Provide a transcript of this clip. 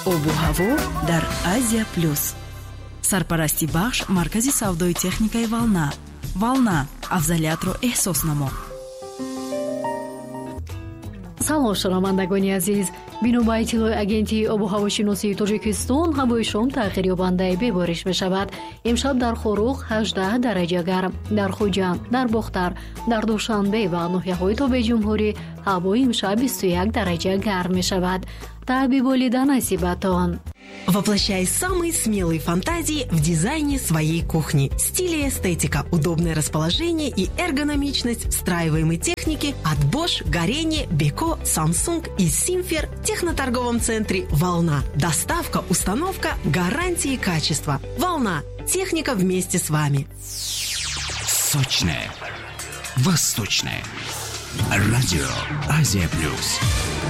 обу ҳаво дар Азия плюс. Сарпарасти бахш маркази савдои техникаи Волна. Волна, афзалиятро эҳсос намо. салом шунавандагони азиз, бино ба иттилои агентии обу ҳавошиносии Тоҷикистон, ҳавои шом тағйирёбандаи бебориш мешавад. имшаб дар Хорух 18 дараҷа гарм, дар Хуҷанд, дар Бохтар, дар Душанбе ва ноҳияҳои Тобеҷумҳурӣ ҳаво имшаб 21 дараҷа гарм мешавад. Табиболида насибатон. Воплощай самые смелые фантазии в дизайне своей кухни. Стиль и эстетика, удобное расположение и эргономичность встраиваемой техники от Bosch, Горение, Beko, Samsung и Simfer в техноторговом центре «Волна». Доставка, установка, гарантии качества. «Волна». Техника вместе с вами. Сочное, восточное. Радио Азия Плюс.